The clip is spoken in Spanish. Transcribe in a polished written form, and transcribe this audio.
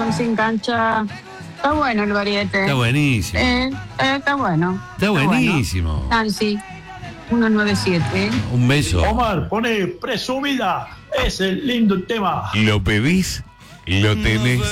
Corazón sin cancha. Está bueno el variete. Está buenísimo. Está bueno. Está buenísimo. Bueno. Nancy, 197. Un beso. Omar, pone presumida. Es el lindo tema. Lo pedís, lo tenés.